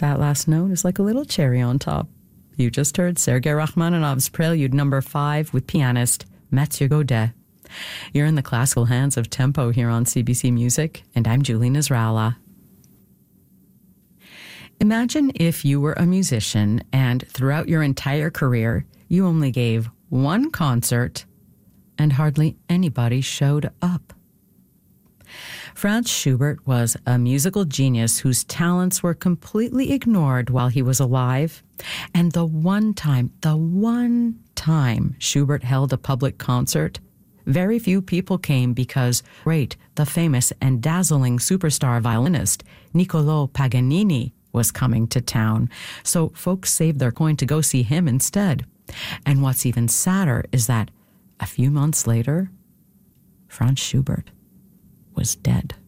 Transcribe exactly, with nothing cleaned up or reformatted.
That last note is like a little cherry on top. You just heard Sergei Rachmaninoff's Prelude number five with pianist Mathieu Godet. You're in the classical hands of tempo here on C B C Music, and I'm Julie Nasrallah. Imagine if you were a musician and throughout your entire career, you only gave one concert and hardly anybody showed up. Franz Schubert was a musical genius whose talents were completely ignored while he was alive. And the one time, the one time Schubert held a public concert, very few people came because, great, the famous and dazzling superstar violinist Niccolò Paganini was coming to town. So folks saved their coin to go see him instead. And what's even sadder is that a few months later, Franz Schubert was dead.